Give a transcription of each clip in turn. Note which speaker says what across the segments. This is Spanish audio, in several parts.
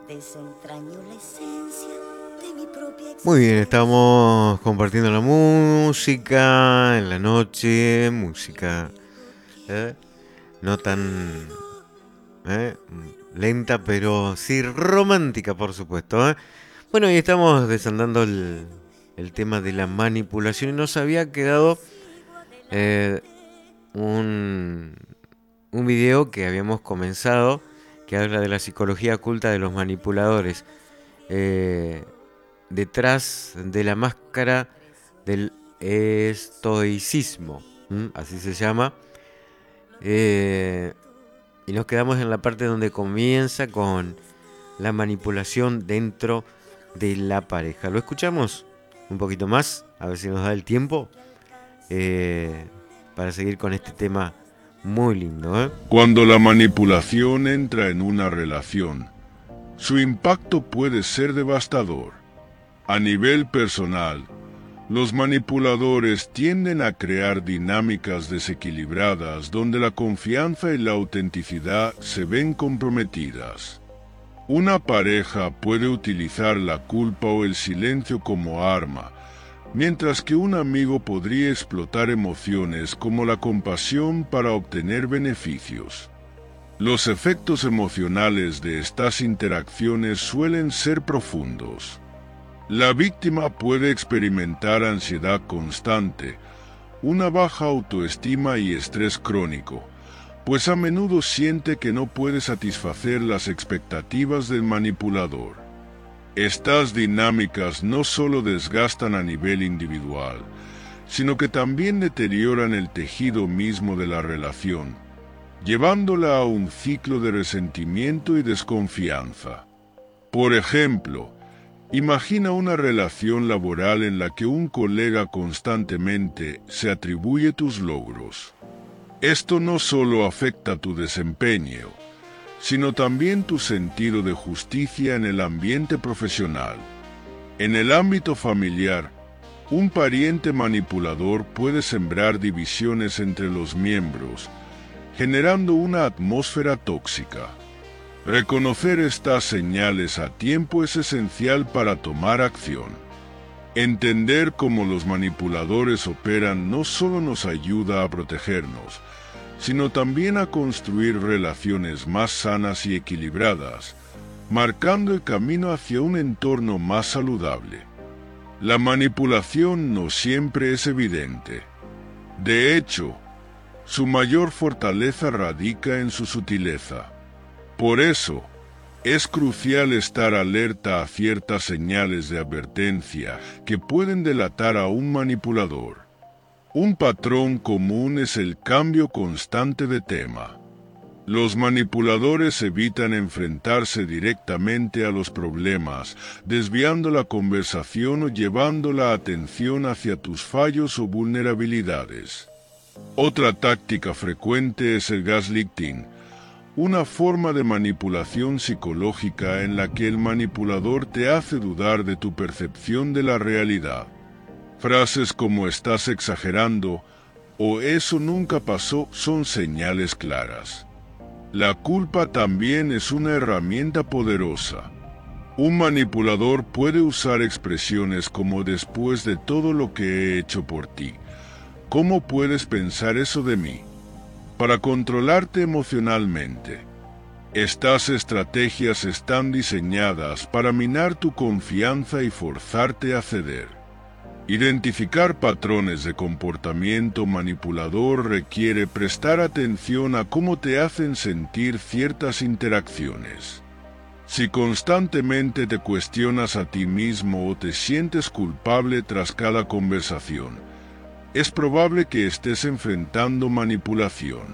Speaker 1: Desentraño la esencia de mi propia
Speaker 2: Muy bien,
Speaker 1: existencia.
Speaker 2: estamos compartiendo la música en la noche, música ¿eh? No tan lenta, pero sí romántica, por supuesto. Bueno, y estamos desandando el tema de la manipulación y nos había quedado eh, un, un video que habíamos comenzado que habla de la psicología oculta de los manipuladores. Eh, Detrás de la máscara del estoicismo, así se llama. Eh, y nos quedamos en la parte donde comienza con la manipulación dentro de la pareja. ¿Lo escuchamos un poquito más? A ver si nos da el tiempo eh, para seguir con este tema muy lindo.
Speaker 3: Cuando la manipulación entra en una relación, su impacto puede ser devastador. A nivel personal, los manipuladores tienden a crear dinámicas desequilibradas donde la confianza y la autenticidad se ven comprometidas. Una pareja puede utilizar la culpa o el silencio como arma, mientras que un amigo podría explotar emociones como la compasión para obtener beneficios. Los efectos emocionales de estas interacciones suelen ser profundos. La víctima puede experimentar ansiedad constante, una baja autoestima y estrés crónico, pues a menudo siente que no puede satisfacer las expectativas del manipulador. Estas dinámicas no solo desgastan a nivel individual, sino que también deterioran el tejido mismo de la relación, llevándola a un ciclo de resentimiento y desconfianza. Por ejemplo, imagina una relación laboral en la que un colega constantemente se atribuye tus logros. Esto no solo afecta tu desempeño, sino también tu sentido de justicia en el ambiente profesional. En el ámbito familiar, un pariente manipulador puede sembrar divisiones entre los miembros, generando una atmósfera tóxica. Reconocer estas señales a tiempo es esencial para tomar acción. Entender cómo los manipuladores operan no solo nos ayuda a protegernos, sino también a construir relaciones más sanas y equilibradas, marcando el camino hacia un entorno más saludable. La manipulación no siempre es evidente. De hecho, su mayor fortaleza radica en su sutileza. Por eso, es crucial estar alerta a ciertas señales de advertencia que pueden delatar a un manipulador. Un patrón común es el cambio constante de tema. Los manipuladores evitan enfrentarse directamente a los problemas, desviando la conversación o llevando la atención hacia tus fallos o vulnerabilidades. Otra táctica frecuente es el gaslighting, una forma de manipulación psicológica en la que el manipulador te hace dudar de tu percepción de la realidad. Frases como "estás exagerando" o "eso nunca pasó" son señales claras. La culpa también es una herramienta poderosa. Un manipulador puede usar expresiones como "después de todo lo que he hecho por ti, ¿cómo puedes pensar eso de mí?" para controlarte emocionalmente. Estas estrategias están diseñadas para minar tu confianza y forzarte a ceder. Identificar patrones de comportamiento manipulador requiere prestar atención a cómo te hacen sentir ciertas interacciones. Si constantemente te cuestionas a ti mismo o te sientes culpable tras cada conversación, es probable que estés enfrentando manipulación.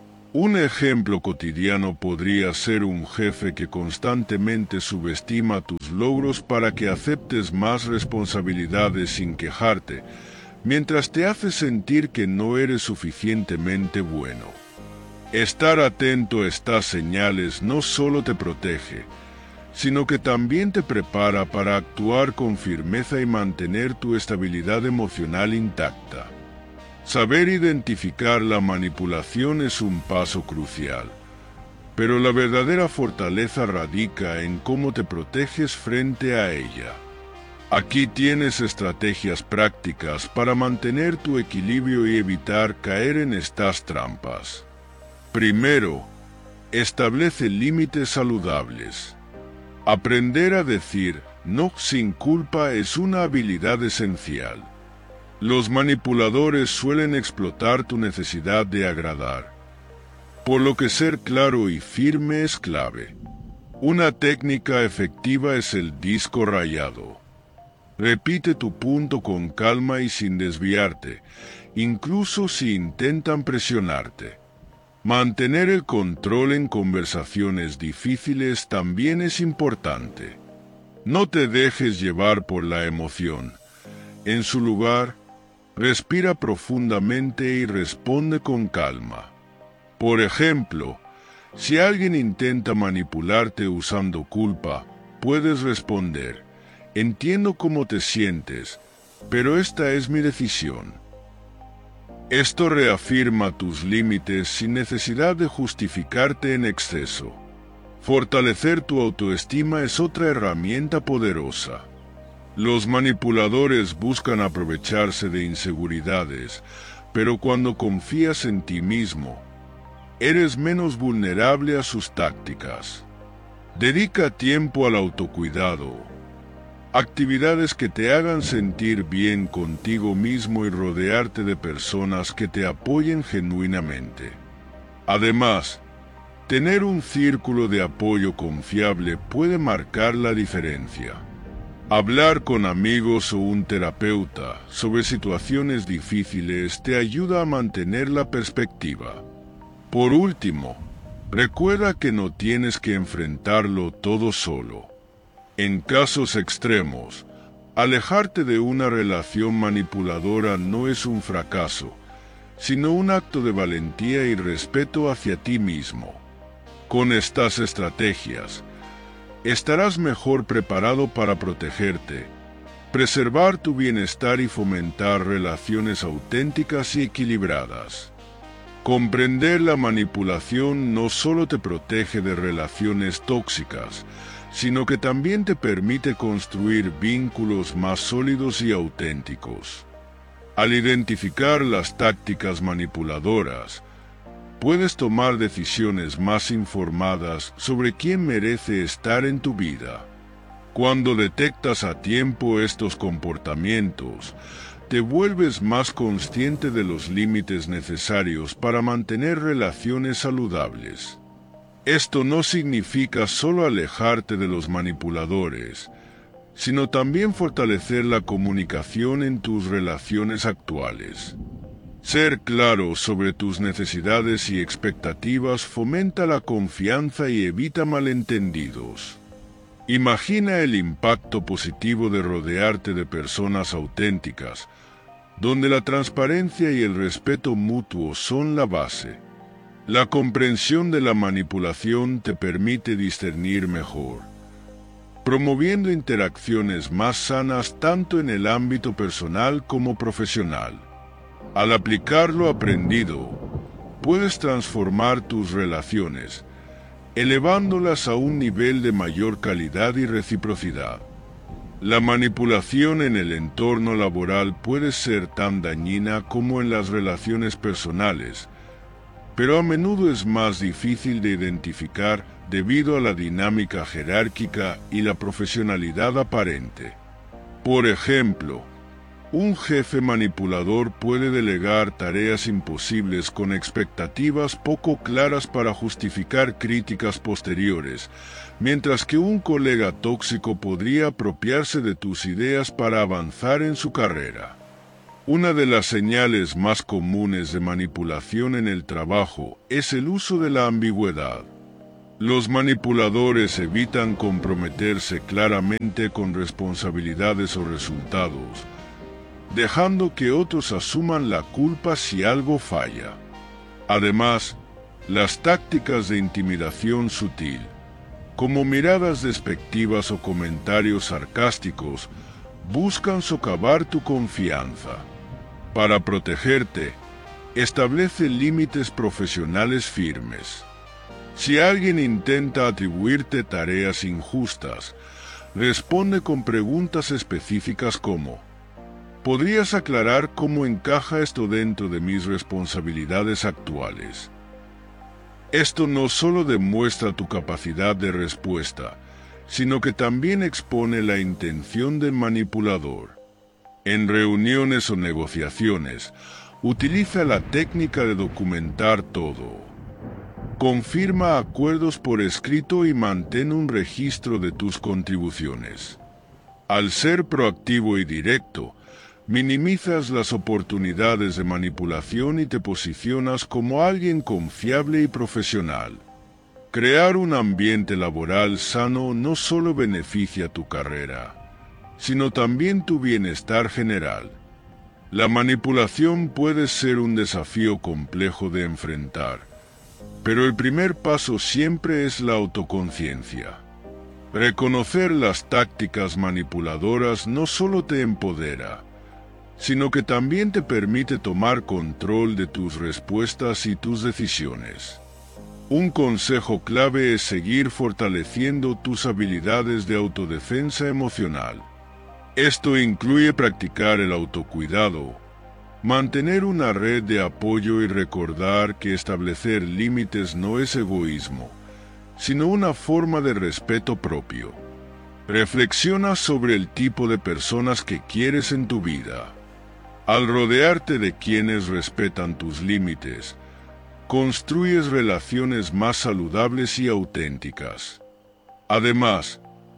Speaker 3: Un ejemplo cotidiano podría ser un jefe que constantemente subestima tus logros para que aceptes más responsabilidades sin quejarte, mientras te hace sentir que no eres suficientemente bueno. Estar atento a estas señales no solo te protege, sino que también te prepara para actuar con firmeza y mantener tu estabilidad emocional intacta. Saber identificar la manipulación es un paso crucial, pero la verdadera fortaleza radica en cómo te proteges frente a ella. Aquí tienes estrategias prácticas para mantener tu equilibrio y evitar caer en estas trampas. Primero, establece límites saludables. Aprender a decir no sin culpa es una habilidad esencial. Los manipuladores suelen explotar tu necesidad de agradar, por lo que ser claro y firme es clave. Una técnica efectiva es el disco rayado. Repite tu punto con calma y sin desviarte, incluso si intentan presionarte. Mantener el control en conversaciones difíciles también es importante. No te dejes llevar por la emoción. En su lugar, respira profundamente y responde con calma. Por ejemplo, si alguien intenta manipularte usando culpa, puedes responder: entiendo cómo te sientes, pero esta es mi decisión. Esto reafirma tus límites sin necesidad de justificarte en exceso. Fortalecer tu autoestima es otra herramienta poderosa. Los manipuladores buscan aprovecharse de inseguridades, pero cuando confías en ti mismo, eres menos vulnerable a sus tácticas. Dedica tiempo al autocuidado, actividades que te hagan sentir bien contigo mismo y rodearte de personas que te apoyen genuinamente. Además, tener un círculo de apoyo confiable puede marcar la diferencia. Hablar con amigos o un terapeuta sobre situaciones difíciles te ayuda a mantener la perspectiva. Por último, recuerda que no tienes que enfrentarlo todo solo. En casos extremos, alejarte de una relación manipuladora no es un fracaso, sino un acto de valentía y respeto hacia ti mismo. Con estas estrategias, estarás mejor preparado para protegerte, preservar tu bienestar y fomentar relaciones auténticas y equilibradas. Comprender la manipulación no solo te protege de relaciones tóxicas, sino que también te permite construir vínculos más sólidos y auténticos. Al identificar las tácticas manipuladoras, puedes tomar decisiones más informadas sobre quién merece estar en tu vida. Cuando detectas a tiempo estos comportamientos, te vuelves más consciente de los límites necesarios para mantener relaciones saludables. Esto no significa solo alejarte de los manipuladores, sino también fortalecer la comunicación en tus relaciones actuales. Ser claro sobre tus necesidades y expectativas fomenta la confianza y evita malentendidos. Imagina el impacto positivo de rodearte de personas auténticas, donde la transparencia y el respeto mutuo son la base. La comprensión de la manipulación te permite discernir mejor, promoviendo interacciones más sanas tanto en el ámbito personal como profesional. Al aplicar lo aprendido, puedes transformar tus relaciones, elevándolas a un nivel de mayor calidad y reciprocidad. La manipulación en el entorno laboral puede ser tan dañina como en las relaciones personales, pero a menudo es más difícil de identificar debido a la dinámica jerárquica y la profesionalidad aparente. Por ejemplo, un jefe manipulador puede delegar tareas imposibles con expectativas poco claras para justificar críticas posteriores, mientras que un colega tóxico podría apropiarse de tus ideas para avanzar en su carrera. Una de las señales más comunes de manipulación en el trabajo es el uso de la ambigüedad. Los manipuladores evitan comprometerse claramente con responsabilidades o resultados, dejando que otros asuman la culpa si algo falla. Además, las tácticas de intimidación sutil, como miradas despectivas o comentarios sarcásticos, buscan socavar tu confianza. Para protegerte, establece límites profesionales firmes. Si alguien intenta atribuirte tareas injustas, responde con preguntas específicas como: ¿podrías aclarar cómo encaja esto dentro de mis responsabilidades actuales? Esto no solo demuestra tu capacidad de respuesta, sino que también expone la intención del manipulador. En reuniones o negociaciones, utiliza la técnica de documentar todo. Confirma acuerdos por escrito y mantén un registro de tus contribuciones. Al ser proactivo y directo, minimizas las oportunidades de manipulación y te posicionas como alguien confiable y profesional. Crear un ambiente laboral sano no solo beneficia tu carrera, sino también tu bienestar general. La manipulación puede ser un desafío complejo de enfrentar, pero el primer paso siempre es la autoconciencia. Reconocer las tácticas manipuladoras no solo te empodera, sino que también te permite tomar control de tus respuestas y tus decisiones. Un consejo clave es seguir fortaleciendo tus habilidades de autodefensa emocional. Esto incluye practicar el autocuidado, mantener una red de apoyo y recordar que establecer límites no es egoísmo, sino una forma de respeto propio. Reflexiona sobre el tipo de personas que quieres en tu vida. Al rodearte de quienes respetan tus límites, construyes relaciones más saludables y auténticas. Además,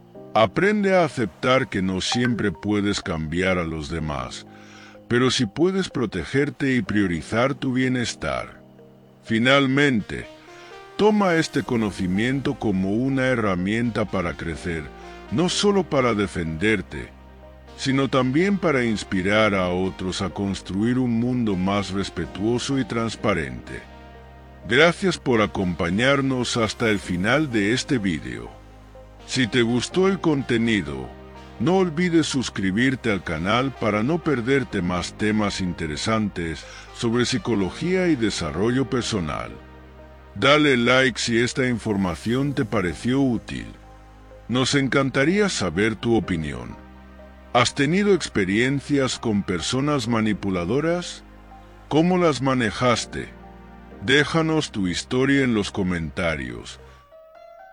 Speaker 3: aprende a aceptar que no siempre puedes cambiar a los demás, pero sí puedes protegerte y priorizar tu bienestar. Finalmente, toma este conocimiento como una herramienta para crecer, no solo para defenderte, sino también para inspirar a otros a construir un mundo más respetuoso y transparente. Gracias por acompañarnos hasta el final de este video. Si te gustó el contenido, no olvides suscribirte al canal para no perderte más temas interesantes sobre psicología y desarrollo personal. Dale like si esta información te pareció útil. Nos encantaría saber tu opinión. ¿Has tenido experiencias con personas manipuladoras? ¿Cómo las manejaste? Déjanos tu historia en los comentarios